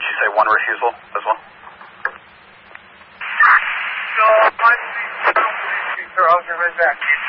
did she say one refusal as well? No, I don't believe she, sir. I'll get right back.